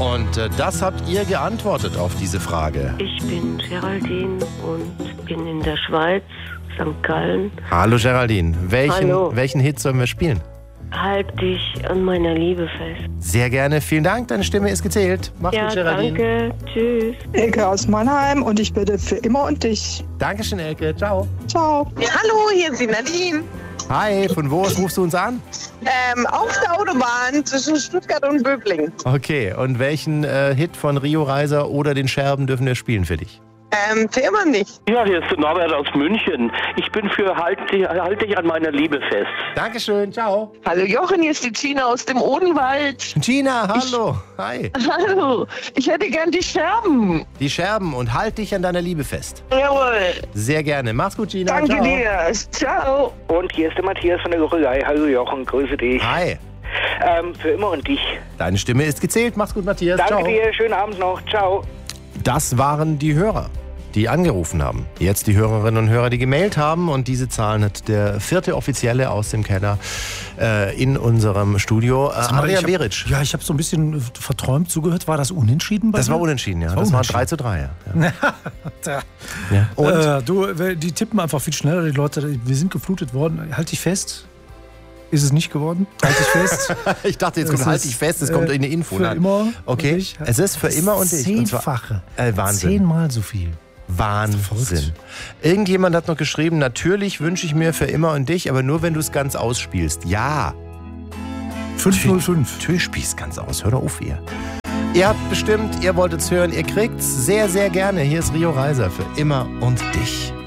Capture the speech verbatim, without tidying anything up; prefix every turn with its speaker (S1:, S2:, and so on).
S1: Und äh, das habt ihr geantwortet auf diese Frage.
S2: Ich bin Geraldine und bin in der Schweiz, Sankt Gallen.
S1: Hallo Geraldine, welchen,
S2: Hallo.
S1: welchen Hit sollen wir spielen?
S2: Halt dich an meiner Liebe fest.
S1: Sehr gerne, vielen Dank, deine Stimme ist gezählt. Mach's
S2: Ja,
S1: gut, Geraldine.
S2: danke. Tschüss.
S3: Elke aus Mannheim und ich bitte für immer und dich.
S1: Dankeschön, Elke, ciao.
S3: Ciao.
S4: Ja, hallo, hier ist die Nadine.
S1: Hi, von wo aus rufst du uns an?
S4: Ähm, auf der Autobahn zwischen Stuttgart und Böblingen.
S1: Okay, und welchen äh, Hit von Rio Reiser oder den Scherben dürfen wir spielen für dich?
S4: Ähm, für immer nicht.
S5: Ja, hier ist der Norbert aus München. Ich bin für Halt, halt dich an meiner Liebe fest.
S1: Dankeschön, ciao.
S4: Hallo Jochen, hier ist die Gina aus dem Odenwald.
S1: Gina, hallo. Hi.
S4: Hallo, ich hätte gern die Scherben.
S1: Die Scherben und halt dich an deiner Liebe fest.
S4: Jawohl.
S1: Sehr gerne. Mach's gut, Gina.
S4: Danke
S1: ciao.
S4: dir. Ciao.
S5: Und hier ist der Matthias von der Gorillei. Hallo Jochen, grüße dich.
S1: Hi.
S5: Ähm, für immer und dich.
S1: Deine Stimme ist gezählt. Mach's gut, Matthias.
S5: Danke
S1: ciao.
S5: dir, schönen Abend noch. Ciao.
S1: Das waren die Hörer, die angerufen haben. Jetzt die Hörerinnen und Hörer, die gemailt haben. Und diese Zahlen hat der vierte Offizielle aus dem Keller äh, in unserem Studio. Äh,
S6: Sag mal,
S1: Andrea
S6: ich hab-
S1: Beric.
S6: Ja, ich habe so ein bisschen verträumt zugehört. War das unentschieden bei
S1: Das
S6: dir?
S1: war unentschieden, ja.
S6: Das
S1: Das,
S6: war
S1: war drei zu drei. Ja.
S6: Tja.
S1: Ja. Und
S6: Äh, du, die tippen einfach viel schneller, die Leute. Wir sind geflutet worden. Halt dich fest. Ist es nicht geworden? Halt dich fest.
S1: ich dachte, jetzt kommt
S6: Es
S1: halt
S6: ist,
S1: dich fest, es
S6: äh,
S1: kommt eine Info.
S6: Für
S1: Nein.
S6: immer.
S1: Okay,
S6: und ich.
S1: es ist für immer und dich. Und zwar-
S6: Zehnfache.
S1: Äh, Wahnsinn.
S6: Zehnmal so viel.
S1: Wahnsinn.
S6: Verrückt.
S1: Irgendjemand hat noch geschrieben, natürlich wünsche ich mir für immer und dich, aber nur wenn du es ganz ausspielst. Ja,
S6: fünf null fünf.
S1: natürlich spielst ganz aus. Hör doch auf, ihr. Ihr habt bestimmt, ihr wolltet es hören, ihr kriegt's sehr, sehr gerne. Hier ist Rio Reiser für immer und dich.